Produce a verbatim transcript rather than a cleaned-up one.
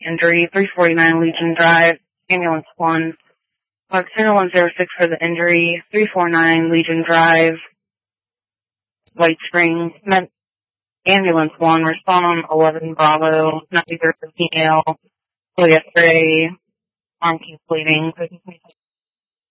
injury, three forty-nine Legion Drive, ambulance one. Center one zero six for the injury, three forty-nine Legion Drive, White Springs, Med- ambulance one, respond eleven Bravo, ninety-third female, Juliet Gray, arm keeps bleeding,